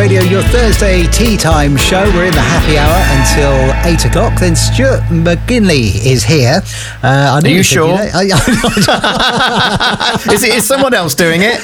Radio, your Thursday tea time show. We're in the happy hour until 8 o'clock. Then Stuart McGinley is here. Are you sure? Is someone else doing it?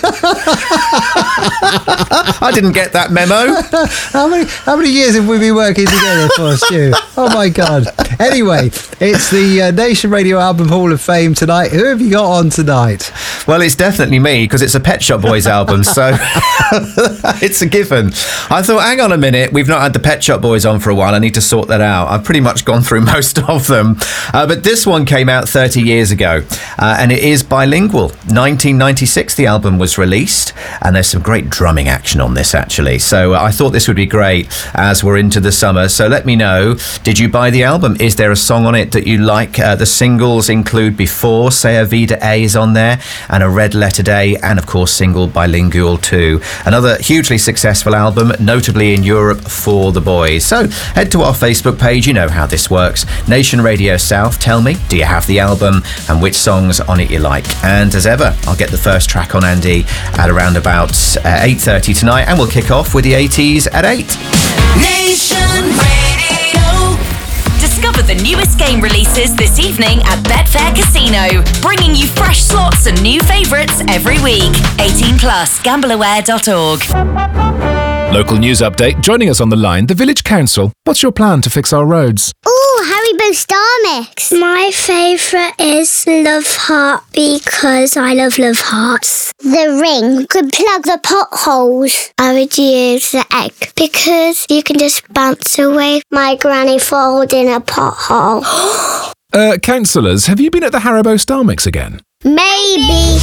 I didn't get that memo. How many years have we been working together for, Stu? Oh, my God. Anyway, it's the Nation Radio Album Hall of Fame tonight. Who have you got on tonight? Well, it's definitely me, because it's a Pet Shop Boys album, so it's a given. I thought, hang on a minute, we've not had the Pet Shop Boys on for a while. I need to sort that out. I've pretty much gone through most of them. But this one came out 30 years ago, and it is bilingual. 1996, the album was released, and there's some great drumming action on this, actually. So I thought this would be great as we're into the summer. So let me know, did you buy the album? Is there a song on it that you like? The singles include Before, Say A Vida A is on there, and A Red Letter Day, and of course single Bilingual 2. Another hugely successful album, notably in Europe for the boys. So head to our Facebook page, you know how this works. Nation Radio South, tell me, do you have the album and which songs on it you like? And as ever, I'll get the first track on Andy at around about 8:30 tonight, and we'll kick off with the 80s at 8. Nation Radio. Discover the newest game releases this evening at Betfair Casino, bringing you fresh slots and new favourites every week. 18 plus, gambleaware.org. Local news update. Joining us on the line, the Village Council. What's your plan to fix our roads? Ooh, Haribo Star Mix. My favourite is Love Heart because I love Hearts. The ring could plug the potholes. I would use the egg because you can just bounce away my granny falls in a pothole. Councillors, have you been at the Haribo Star Mix again? Maybe.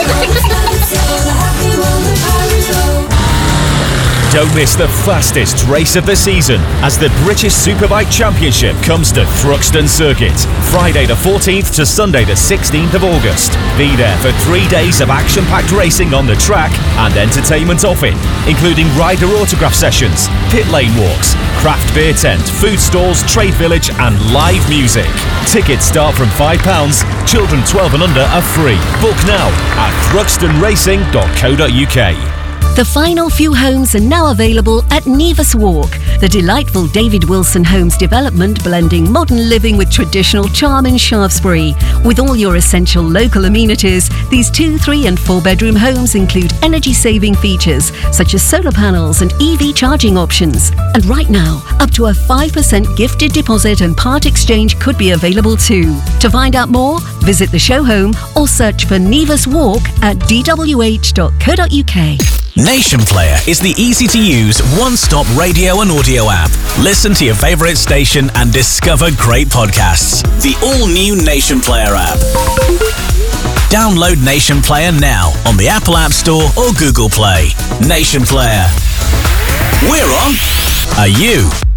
Don't miss the fastest race of the season as the British Superbike Championship comes to Thruxton Circuit, Friday the 14th to Sunday the 16th of August. Be there for 3 days of action-packed racing on the track and entertainment off it, including rider autograph sessions, pit lane walks, craft beer tent, food stalls, trade village and live music. Tickets start from £5, children 12 and under are free. Book now at thruxtonracing.co.uk. The final few homes are now available at Nevis Walk, the delightful David Wilson Homes development blending modern living with traditional charm in Shaftesbury. With all your essential local amenities, these 2, 3 and 4 bedroom homes include energy-saving features such as solar panels and EV charging options. And right now, up to a 5% gifted deposit and part exchange could be available too. To find out more, visit the show home or search for Nevis Walk at dwh.co.uk. Nation Player is the easy-to-use, one-stop radio and audio app. Listen to your favourite station and discover great podcasts. The all-new Nation Player app. Download Nation Player now on the Apple App Store or Google Play. Nation Player. We're on. Are you?